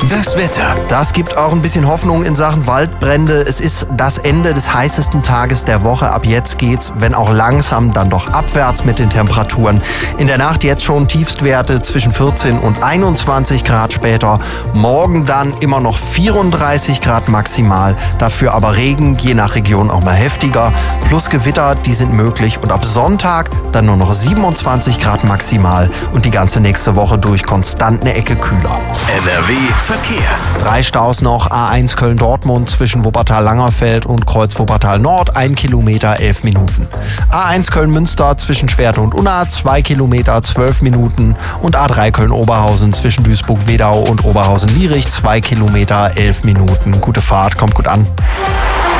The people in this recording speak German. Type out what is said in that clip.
Das Wetter. Das gibt auch ein bisschen Hoffnung in Sachen Waldbrände. Es ist das Ende des heißesten Tages der Woche. Ab jetzt geht's, wenn auch langsam, dann doch abwärts mit den Temperaturen. In der Nacht jetzt schon Tiefstwerte zwischen 14 und 21 Grad später. Morgen dann immer noch 34 Grad maximal. Dafür aber Regen, je nach Region auch mal heftiger. Plus Gewitter, die sind möglich. Und ab Sonntag dann nur noch 27 Grad maximal. Und die ganze nächste Woche durch konstant eine Ecke kühler. NRW Verkehr. 3 Staus noch, A1 Köln-Dortmund zwischen Wuppertal-Langerfeld und Kreuz Wuppertal-Nord, 1 Kilometer, 11 Minuten. A1 Köln-Münster zwischen Schwerte und Unna, 2 Kilometer, 12 Minuten. Und A3 Köln-Oberhausen zwischen Duisburg-Wedau und Oberhausen-Lierich, 2 Kilometer, 11 Minuten. Gute Fahrt, kommt gut an.